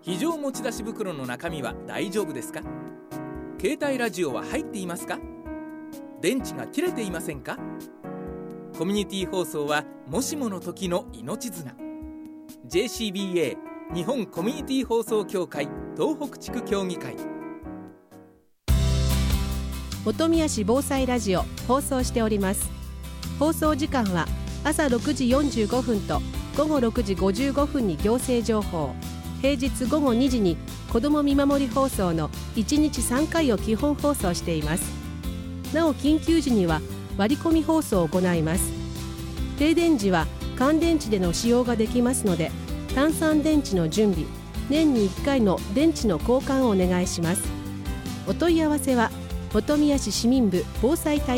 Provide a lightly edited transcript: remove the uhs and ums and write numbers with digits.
非常持ち出し袋の中身は大丈夫ですか？携帯ラジオは入っていますか？電池が切れていませんか？コミュニティ放送はもしもの時の命綱。 JCBA 日本コミュニティ放送協会東北地区協議会。 本宮市防災ラジオ放送しております。放送時間は朝6時45分と午後6時55分に行政情報、平日午後2時に子ども見守り放送の1日3回を基本放送しています。なお緊急時には割り込み放送を行います。停電時は乾電池での使用ができますので、単3電池の準備、年に1回の電池の交換をお願いします。お問い合わせは本宮市市民部防災対